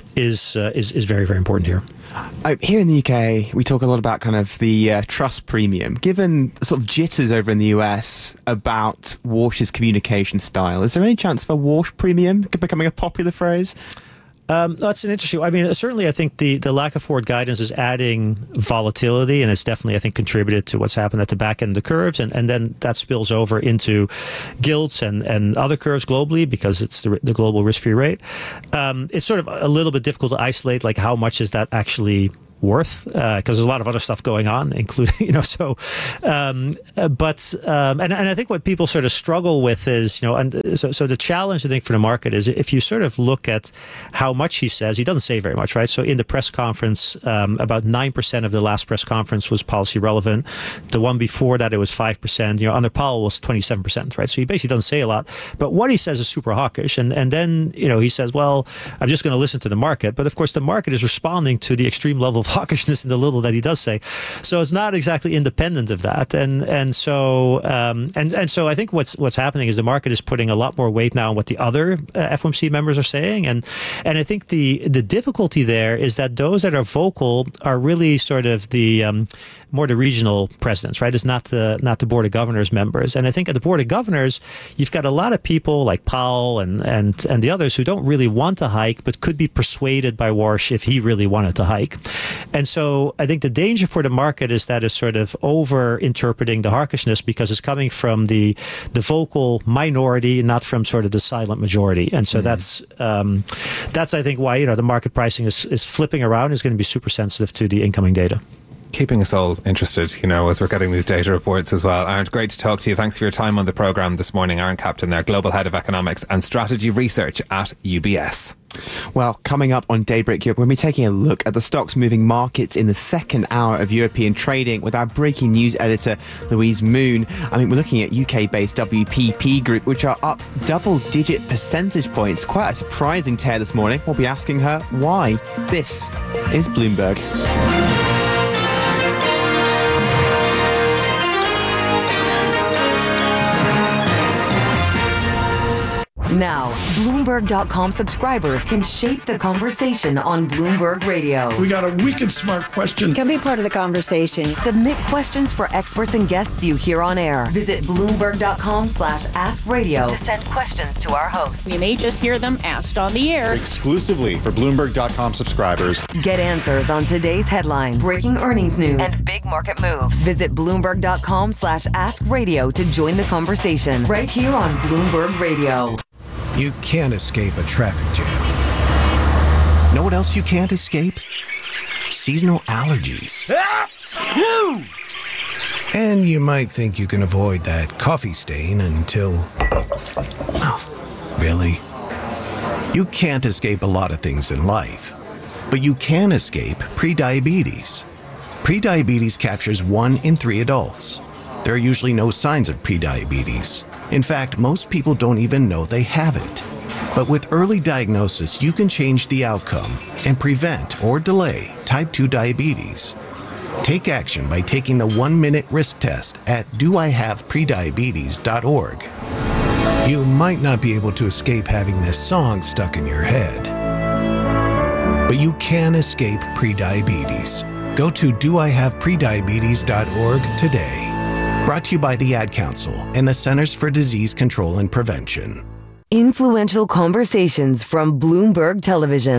is uh, is is very, very important here. Uh, here in the U K, we talk a lot about kind of the uh, trust premium. Given sort of jitters over in the U S about Warsh's communication style, is there any chance for Warsh premium becoming a popular phrase? Um, that's an interesting. I mean, certainly, I think the, the lack of forward guidance is adding volatility, and it's definitely, I think, contributed to what's happened at the back end of the curves, and, and then that spills over into gilts and, and other curves globally because it's the, the global risk-free rate. Um, it's sort of a little bit difficult to isolate, like how much is that actually worth, because uh, there's a lot of other stuff going on, including, you know, so, um, uh, but, um, and, and I think what people sort of struggle with is, you know, and so, so the challenge, I think, for the market is if you sort of look at how much he says, he doesn't say very much, right? So in the press conference, um, about nine percent of the last press conference was policy relevant. The one before that, it was five percent, you know, under Powell was twenty-seven percent, right? So he basically doesn't say a lot, but what he says is super hawkish. And, and then, you know, he says, well, I'm just going to listen to the market. But of course, the market is responding to the extreme level of hawkishness in the little that he does say, so it's not exactly independent of that, and and so um, and and so I think what's what's happening is the market is putting a lot more weight now on what the other uh, F O M C members are saying, and and I think the the difficulty there is that those that are vocal are really sort of the um, more the regional presidents, right? It's not the not the Board of Governors members, and I think at the Board of Governors you've got a lot of people like Powell and and and the others who don't really want to hike, but could be persuaded by Warsh if he really wanted to hike, and so. So I think the danger for the market is that it's sort of over-interpreting the hawkishness because it's coming from the the vocal minority, not from sort of the silent majority. And so mm-hmm. that's um, that's I think why, you know, the market pricing is, is flipping around, is going to be super sensitive to the incoming data. Keeping us all interested, you know, as we're getting these data reports as well. Arend, great to talk to you. Thanks for your time on the programme this morning. Arend Kapteyn there, Global Head of Economics and Strategy Research at U B S. Well, coming up on Daybreak Europe, we'll be taking a look at the stocks moving markets in the second hour of European trading with our breaking news editor, Louise Moon. I mean, we're looking at U K-based W P P Group, which are up double-digit percentage points. Quite a surprising tear this morning. We'll be asking her why. This is Bloomberg. Now, Bloomberg dot com subscribers can shape the conversation on Bloomberg Radio. We got a wicked smart question. Can be part of the conversation. Submit questions for experts and guests you hear on air. Visit Bloomberg dot com slash ask radio to send questions to our hosts. You may just hear them asked on the air. Exclusively for Bloomberg dot com subscribers. Get answers on today's headlines, breaking earnings news, and big market moves. Visit Bloomberg dot com slash ask radio to join the conversation right here on Bloomberg Radio. You can't escape a traffic jam. Know what else you can't escape? Seasonal allergies. And you might think you can avoid that coffee stain until... Oh, really? You can't escape a lot of things in life, but you can escape prediabetes. Prediabetes captures one in three adults. There are usually no signs of prediabetes. In fact, most people don't even know they have it. But with early diagnosis, you can change the outcome and prevent or delay type two diabetes. Take action by taking the one-minute risk test at do I have prediabetes dot org. You might not be able to escape having this song stuck in your head, but you can escape prediabetes. Go to do I have prediabetes dot org today. Brought to you by the Ad Council and the Centers for Disease Control and Prevention. Influential conversations from Bloomberg Television.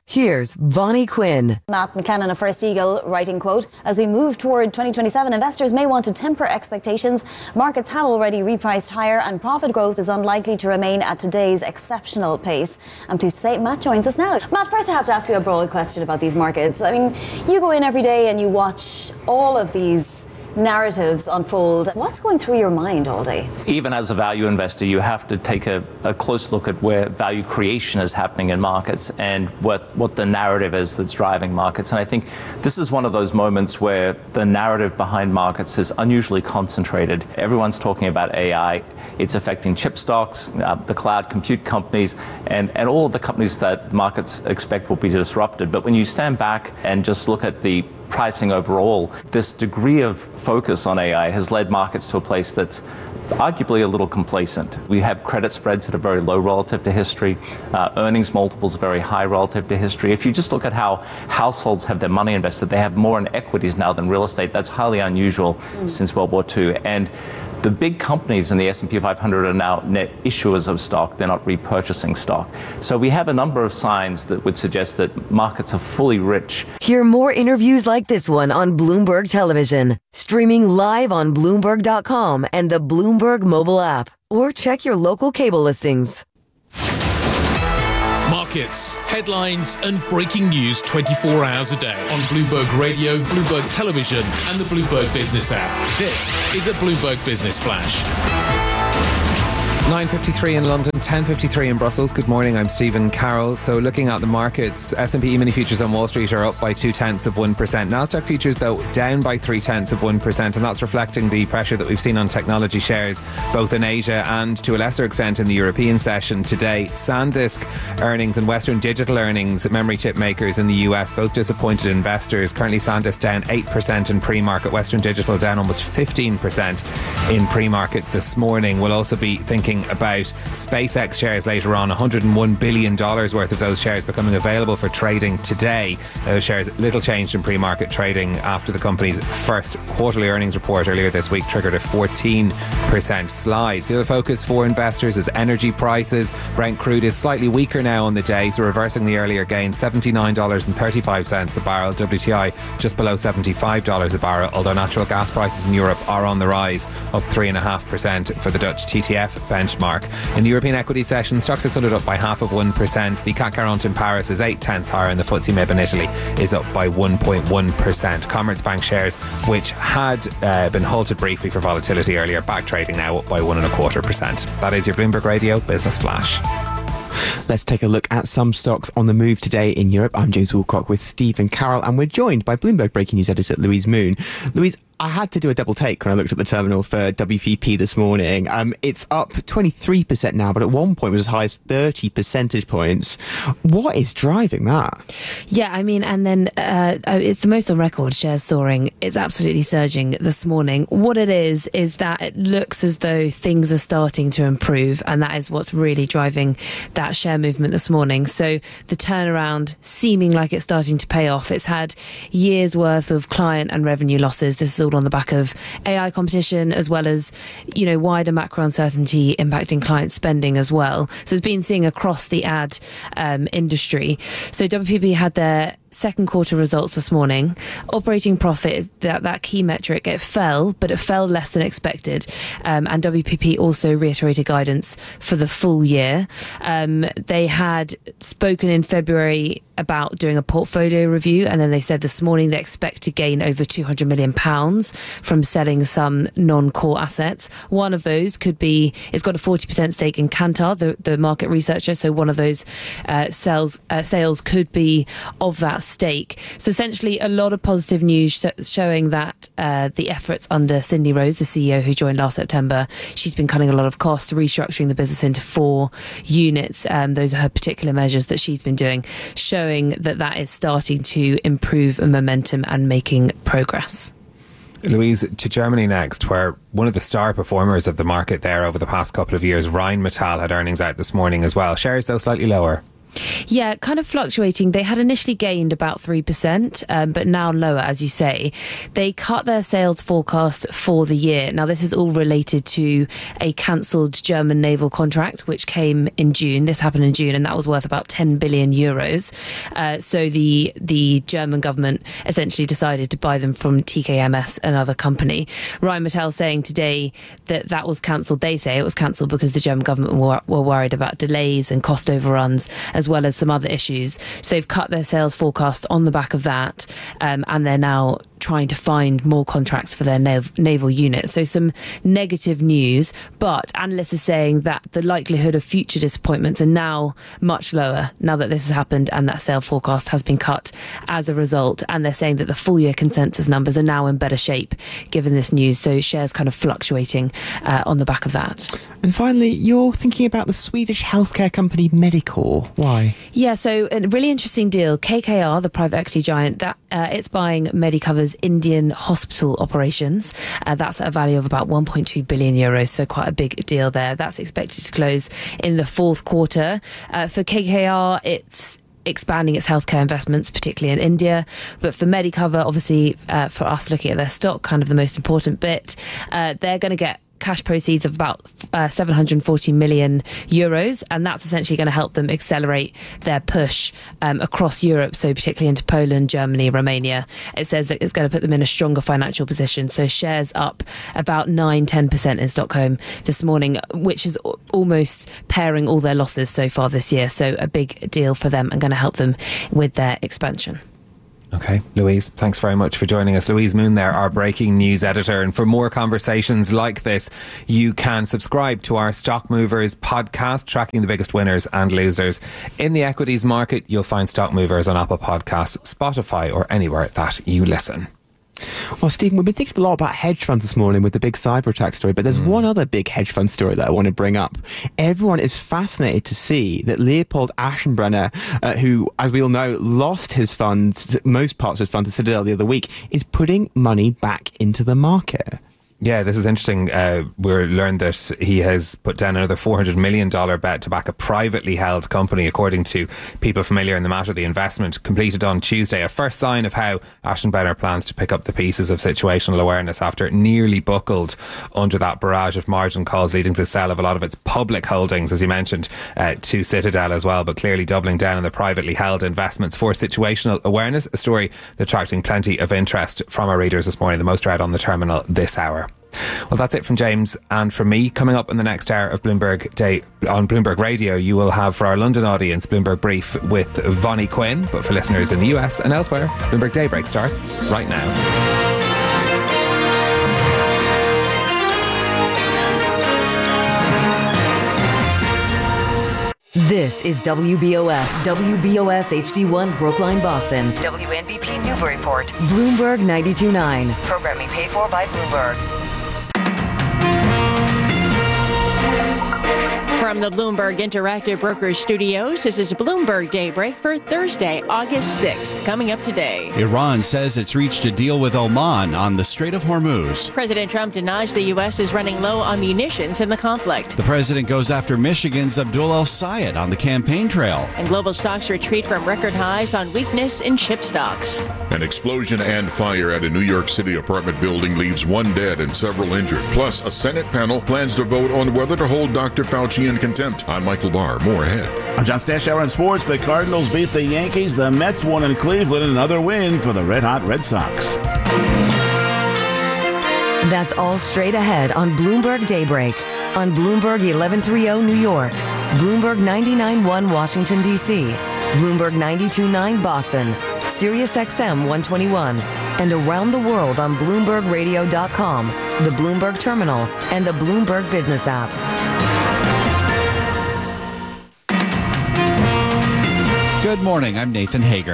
Here's Vonnie Quinn. Matt McKenna of First Eagle writing, quote, as we move toward twenty twenty-seven, investors may want to temper expectations. Markets have already repriced higher and profit growth is unlikely to remain at today's exceptional pace. I'm pleased to say Matt joins us now. Matt, first I have to ask you a broad question about these markets. I mean, you go in every day and you watch all of these narratives unfold. What's going through your mind all day? Even as a value investor, you have to take a, a close look at where value creation is happening in markets and what, what the narrative is that's driving markets. And I think this is one of those moments where the narrative behind markets is unusually concentrated. Everyone's talking about A I. It's affecting chip stocks, uh, the cloud compute companies, and, and all of the companies that markets expect will be disrupted. But when you stand back and just look at the pricing overall, this degree of focus on A I has led markets to a place that's arguably a little complacent. We have credit spreads that are very low relative to history, uh, earnings multiples very high relative to history. If you just look at how households have their money invested, they have more in equities now than real estate. That's highly unusual mm. since World War Two. And the big companies in the S and P five hundred are now net issuers of stock. They're not repurchasing stock. So we have a number of signs that would suggest that markets are fully rich. Hear more interviews like this one on Bloomberg Television, streaming live on Bloomberg dot com and the Bloomberg mobile app, or check your local cable listings. Markets, headlines and breaking news twenty-four hours a day on Bloomberg Radio, Bloomberg Television and the Bloomberg Business app. This is a Bloomberg Business Flash. nine fifty-three in London, ten fifty-three in Brussels. Good morning, I'm Stephen Carroll. So looking at the markets, S and P E-mini futures on Wall Street are up by two-tenths of one percent. Nasdaq futures, though, down by three-tenths of one percent, and that's reflecting the pressure that we've seen on technology shares, both in Asia and, to a lesser extent, in the European session today. SanDisk earnings and Western Digital earnings, memory chip makers in the U S, both disappointed investors. Currently, SanDisk down eight percent in pre-market. Western Digital down almost fifteen percent in pre-market this morning. We'll also be thinking about SpaceX shares later on, one hundred one billion dollars worth of those shares becoming available for trading today. Those shares little changed in pre-market trading after the company's first quarterly earnings report earlier this week triggered a fourteen percent slide. The other focus for investors is energy prices. Brent crude is slightly weaker now on the day, so reversing the earlier gain, seventy-nine dollars and thirty-five cents a barrel. W T I just below seventy-five dollars a barrel, although natural gas prices in Europe are on the rise, up three point five percent for the Dutch T T F benchmark. In the European equity session, Stoxx six hundred up by half of one percent. The C A C quarante in Paris is eight tenths higher, and the F T S E M I B in Italy is up by one point one percent. Commerzbank shares, which had uh, been halted briefly for volatility earlier, back trading now up by one and a quarter percent. That is your Bloomberg Radio Business Flash. Let's take a look at some stocks on the move today in Europe. I'm James Woolcock with Stephen Carroll, and we're joined by Bloomberg Breaking News editor Louise Moon. Louise, I had to do a double take when I looked at the terminal for W P P this morning. Um, it's up twenty-three percent now, but at one point it was as high as thirty percentage points. What is driving that? Yeah, I mean, and then uh, it's the most on record, shares soaring. It's absolutely surging this morning. What it is, is that it looks as though things are starting to improve, and that is what's really driving that share movement this morning. So the turnaround seeming like it's starting to pay off. It's had years worth of client and revenue losses. This is all on the back of A I competition, as well as, you know, wider macro uncertainty impacting client spending as well. So it's been seeing across the ad um, industry. So W P P had their second quarter results this morning. Operating profit, that, that key metric, it fell, but it fell less than expected. Um, and W P P also reiterated guidance for the full year. Um, they had spoken in February about doing a portfolio review, and then they said this morning they expect to gain over two hundred million pounds from selling some non-core assets. One of those could be, it's got a forty percent stake in Kantar, the, the market researcher, so one of those uh, sales, uh, sales could be of that stake. So essentially a lot of positive news sh- showing that uh, the efforts under Cindy Rose, the C E O who joined last September, she's been cutting a lot of costs, restructuring the business into four units. Um, those are her particular measures that she's been doing, showing that that is starting to improve momentum and making progress. Louise, to Germany next, where one of the star performers of the market there over the past couple of years, Rheinmetall, had earnings out this morning as well. Shares, though, slightly lower. Yeah, kind of fluctuating. They had initially gained about three percent, um, but now lower, as you say. They cut their sales forecast for the year. Now, this is all related to a cancelled German naval contract, which came in June. This happened in June, and that was worth about ten billion euros. Uh, so the the German government essentially decided to buy them from T K M S, another company. Rheinmetall saying today that that was cancelled. They say it was cancelled because the German government were, were worried about delays and cost overruns, as well as some other issues. So they've cut their sales forecast on the back of that, um, and they're now trying to find more contracts for their nav- naval unit. So some negative news, but analysts are saying that the likelihood of future disappointments are now much lower now that this has happened and that sale forecast has been cut as a result. And they're saying that the full year consensus numbers are now in better shape given this news. So shares kind of fluctuating uh, on the back of that. And finally, you're thinking about the Swedish healthcare company Medicor. Why? Yeah, so a really interesting deal. K K R, the private equity giant, that uh, it's buying Medicover's Indian hospital operations. Uh, that's at a value of about one point two billion euros, so quite a big deal there. That's expected to close in the fourth quarter. Uh, for K K R, it's expanding its healthcare investments, particularly in India. But for Medicover, obviously, uh, for us looking at their stock, kind of the most important bit, uh, they're going to get cash proceeds of about uh, seven hundred forty million euros, and that's essentially going to help them accelerate their push um, across Europe, so particularly into Poland, Germany, Romania. It says that it's going to put them in a stronger financial position. So shares up about nine to ten percent in Stockholm this morning, which is almost pairing all their losses so far this year. So a big deal for them and going to help them with their expansion. Okay, Louise, thanks very much for joining us. Louise Moon there, our breaking news editor. And for more conversations like this, you can subscribe to our Stock Movers podcast, tracking the biggest winners and losers in the equities market. You'll find Stock Movers on Apple Podcasts, Spotify, or anywhere that you listen. Well, Stephen, we've been thinking a lot about hedge funds this morning with the big cyber attack story, but there's mm. one other big hedge fund story that I want to bring up. Everyone is fascinated to see that Leopold Aschenbrenner, uh, who, as we all know, lost his funds, most parts of his fund to Citadel the other week, is putting money back into the market. Yeah, this is interesting. Uh, we learned that he has put down another four hundred million dollars bet to back a privately held company, according to people familiar in the matter. The investment completed on Tuesday, a first sign of how Aschenbrenner plans to pick up the pieces of situational awareness after it nearly buckled under that barrage of margin calls, leading to the sale of a lot of its public holdings, as you mentioned, uh, to Citadel as well, but clearly doubling down on the privately held investments for situational awareness, a story that's attracting plenty of interest from our readers this morning. The most read on the terminal this hour. Well, that's it from James and from me. Coming up in the next hour of Bloomberg Day on Bloomberg Radio, you will have for our London audience Bloomberg Brief with Vonnie Quinn, but for listeners in the U S and elsewhere, Bloomberg Daybreak starts right now. This is W B O S, W B O S H D one Brookline, Boston, W N B P Newburyport, Bloomberg ninety-two point nine. Programming paid for by Bloomberg. From the Bloomberg Interactive Brokers Studios, this is Bloomberg Daybreak for Thursday, August sixth. Coming up today, Iran says it's reached a deal with Oman on the Strait of Hormuz. President Trump denies the U S is running low on munitions in the conflict. The president goes after Michigan's Abdul El-Sayed on the campaign trail. And global stocks retreat from record highs on weakness in chip stocks. An explosion and fire at a New York City apartment building leaves one dead and several injured. Plus, a Senate panel plans to vote on whether to hold Doctor Fauci in contempt. I'm Michael Barr. More ahead. I'm John Stashower in sports. The Cardinals beat the Yankees. The Mets won in Cleveland. Another win for the Red Hot Red Sox. That's all straight ahead on Bloomberg Daybreak. On Bloomberg eleven thirty New York. Bloomberg ninety-nine point one Washington, D C. Bloomberg ninety-two point nine Boston. Sirius X M one twenty-one. And around the world on Bloomberg Radio dot com, the Bloomberg Terminal, and the Bloomberg Business app. Good morning, I'm Nathan Hager.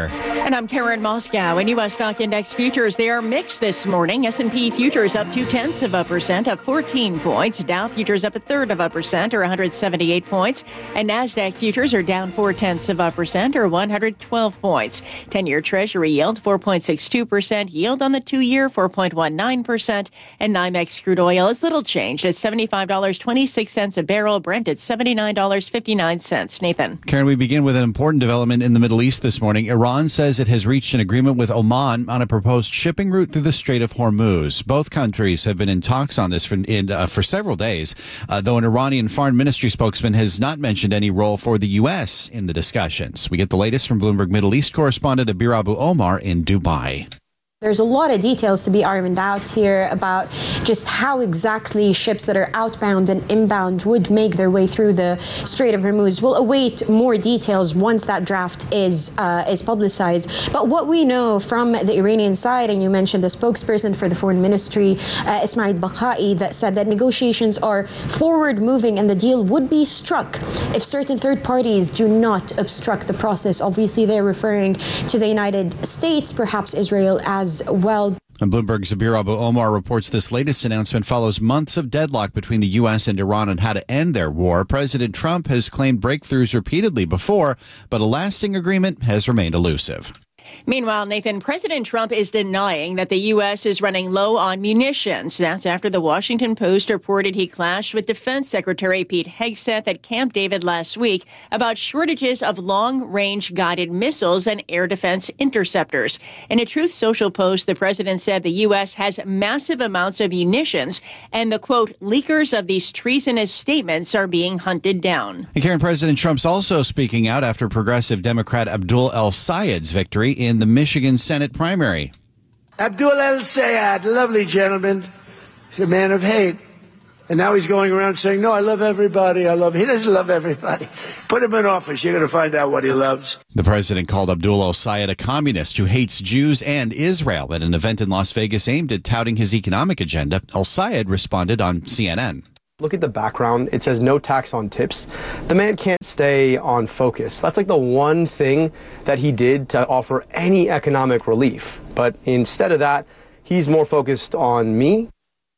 And I'm Karen Moscow. In U S stock index futures, they are mixed this morning. S and P futures up two-tenths of a percent, up fourteen points. Dow futures up a third of a percent, or one hundred seventy-eight points. And NASDAQ futures are down four-tenths of a percent, or one hundred twelve points. ten-year Treasury yield, four point six two percent. Yield on the two-year, four point one nine percent. And NYMEX crude oil is little changed at seventy-five dollars and twenty-six cents a barrel. Brent at seventy-nine dollars and fifty-nine cents. Nathan. Karen, we begin with an important development in the Middle East this morning. Iran says it has reached an agreement with Oman on a proposed shipping route through the Strait of Hormuz. Both countries have been in talks on this for, in, uh, for several days, uh, though an Iranian foreign ministry spokesman has not mentioned any role for the U S in the discussions. We get the latest from Bloomberg Middle East correspondent Abir Abu Omar in Dubai. There's a lot of details to be ironed out here about just how exactly ships that are outbound and inbound would make their way through the Strait of Hormuz. We'll await more details once that draft is uh, is publicized. But what we know from the Iranian side, and you mentioned the spokesperson for the foreign ministry, uh, Ismail Bakai, that said that negotiations are forward moving and the deal would be struck if certain third parties do not obstruct the process. Obviously, they're referring to the United States, perhaps Israel as well. And Bloomberg's Abir Abu Omar reports this latest announcement follows months of deadlock between the U S and Iran on how to end their war. President Trump has claimed breakthroughs repeatedly before, but a lasting agreement has remained elusive. Meanwhile, Nathan, President Trump is denying that the U S is running low on munitions. That's after the Washington Post reported he clashed with Defense Secretary Pete Hegseth at Camp David last week about shortages of long-range guided missiles and air defense interceptors. In a Truth Social post, the president said the U S has massive amounts of munitions and the, quote, leakers of these treasonous statements are being hunted down. And Karen, President Trump's also speaking out after progressive Democrat Abdul El-Sayed's victory in the Michigan Senate primary. Abdul El-Sayed, lovely gentleman. He's a man of hate. And now he's going around saying, no, I love everybody. I love, he doesn't love everybody. Put him in office. You're going to find out what he loves. The president called Abdul El-Sayed a communist who hates Jews and Israel at an event in Las Vegas aimed at touting his economic agenda. El-Sayed responded on C N N. Look at the background. It says no tax on tips. The man can't stay on focus. That's like the one thing that he did to offer any economic relief. But instead of that, he's more focused on me.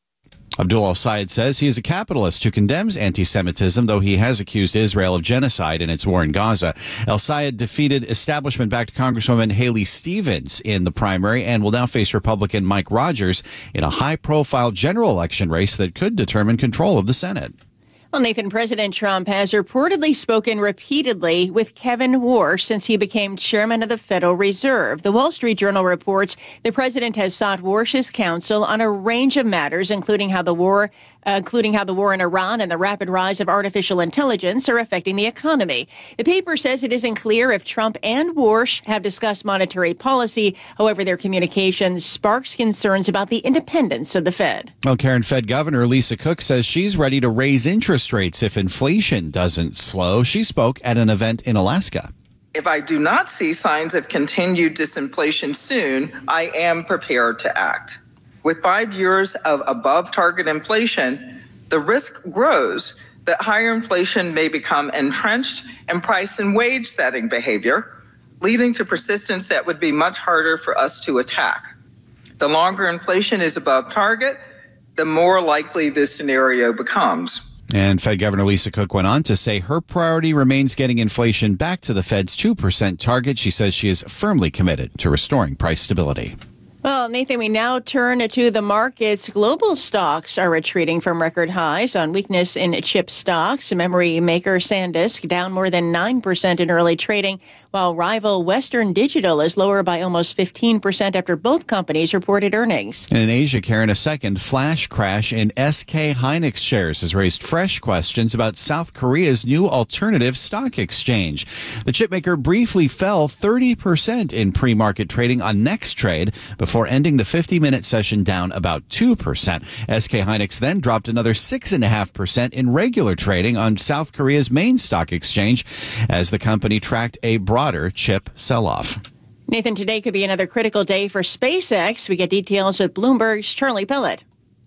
Abdul El-Sayed says he is a capitalist who condemns anti-Semitism, though he has accused Israel of genocide in its war in Gaza. El-Sayed defeated establishment-backed Congresswoman Haley Stevens in the primary and will now face Republican Mike Rogers in a high-profile general election race that could determine control of the Senate. Well, Nathan, President Trump has reportedly spoken repeatedly with Kevin Warsh since he became chairman of the Federal Reserve. The Wall Street Journal reports the president has sought Warsh's counsel on a range of matters, including how the war, uh, including how the war in Iran and the rapid rise of artificial intelligence are affecting the economy. The paper says it isn't clear if Trump and Warsh have discussed monetary policy. However, their communication sparks concerns about the independence of the Fed. Well, Karen, Fed Governor Lisa Cook says she's ready to raise interest rates if inflation doesn't slow. She spoke at an event in Alaska. If I do not see signs of continued disinflation soon, I am prepared to act. With five years of above target inflation, the risk grows that higher inflation may become entrenched in price and wage setting behavior, leading to persistence that would be much harder for us to attack. The longer inflation is above target, the more likely this scenario becomes. And Fed Governor Lisa Cook went on to say her priority remains getting inflation back to the Fed's two percent target. She says she is firmly committed to restoring price stability. Well, Nathan, we now turn to the markets. Global stocks are retreating from record highs on weakness in chip stocks. Memory maker SanDisk down more than nine percent in early trading, while rival Western Digital is lower by almost fifteen percent after both companies reported earnings. And in Asia, Karen, a second flash crash in S K Hynix shares has raised fresh questions about South Korea's new alternative stock exchange. The chipmaker briefly fell thirty percent in pre-market trading on NextTrade before ending the fifty-minute session down about two percent. S K Hynix then dropped another six point five percent in regular trading on South Korea's main stock exchange as the company tracked a broader chip sell-off. Nathan, today could be another critical day for SpaceX. We get details with Bloomberg's Charlie Pellet.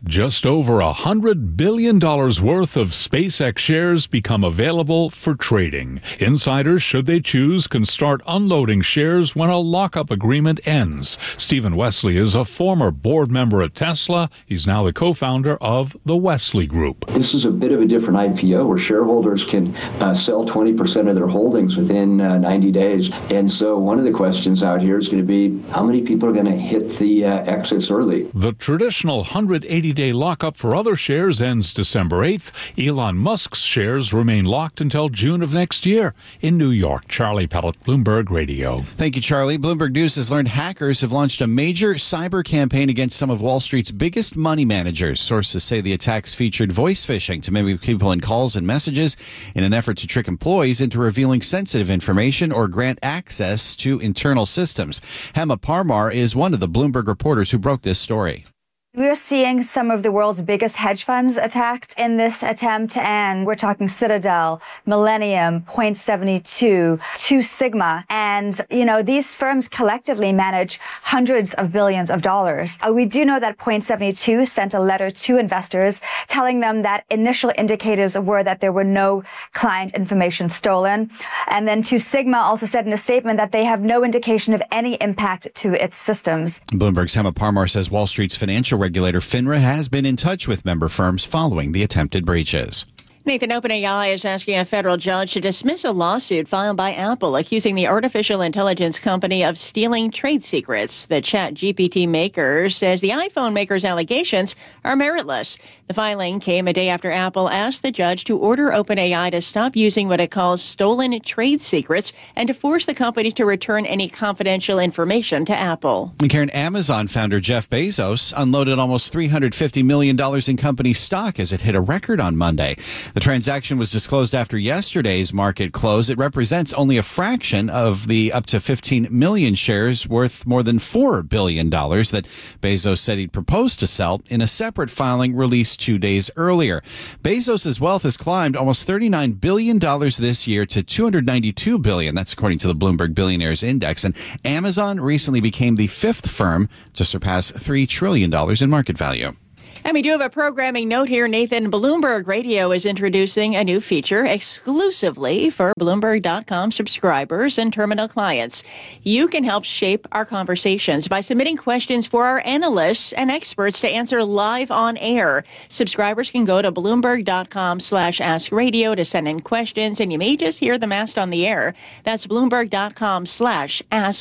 Just over one hundred billion dollars worth of SpaceX shares become available for trading. Insiders, should they choose, can start unloading shares when a lockup agreement ends. Stephen Wesley is a former board member at Tesla. He's now the co-founder of the Wesley Group. This is a bit of a different I P O where shareholders can uh, sell twenty percent of their holdings within uh, ninety days. And so one of the questions out here is going to be how many people are going to hit the uh, exits early. The traditional one hundred eighty day lockup for other shares ends December eighth. Elon Musk's shares remain locked until June of next year. In New York, Charlie Pellet, Bloomberg Radio. Thank you, Charlie. Bloomberg News has learned hackers have launched a major cyber campaign against some of Wall Street's biggest money managers. Sources say the attacks featured voice phishing to mimic people in calls and messages in an effort to trick employees into revealing sensitive information or grant access to internal systems. Hema Parmar is one of the Bloomberg reporters who broke this story. We're seeing some of the world's biggest hedge funds attacked in this attempt, and we're talking Citadel, Millennium, Point seventy-two, Two Sigma, and, you know, these firms collectively manage hundreds of billions of dollars. Uh, we do know that Point seventy-two sent a letter to investors telling them that initial indicators were that there were no client information stolen. And then Two Sigma also said in a statement that they have no indication of any impact to its systems. Bloomberg's Hema Parmar says Wall Street's financial regulator FINRA has been in touch with member firms following the attempted breaches. Nathan, OpenAI is asking a federal judge to dismiss a lawsuit filed by Apple accusing the artificial intelligence company of stealing trade secrets. The ChatGPT maker says the iPhone maker's allegations are meritless. The filing came a day after Apple asked the judge to order OpenAI to stop using what it calls stolen trade secrets and to force the company to return any confidential information to Apple. And Karen, Amazon founder Jeff Bezos unloaded almost three hundred fifty million dollars in company stock as it hit a record on Monday. The transaction was disclosed after yesterday's market close. It represents only a fraction of the up to fifteen million shares worth more than four billion dollars that Bezos said he'd proposed to sell in a separate filing released two days earlier. Bezos' wealth has climbed almost thirty-nine billion dollars this year to two hundred ninety-two billion dollars. That's according to the Bloomberg Billionaires Index. And Amazon recently became the fifth firm to surpass three trillion dollars in market value. And we do have a programming note here, Nathan. Bloomberg Radio is introducing a new feature exclusively for Bloomberg dot com subscribers and terminal clients. You can help shape our conversations by submitting questions for our analysts and experts to answer live on air. Subscribers can go to Bloomberg dot com slash ask radio to send in questions, and you may just hear them asked on the air. That's Bloomberg dot com slash ask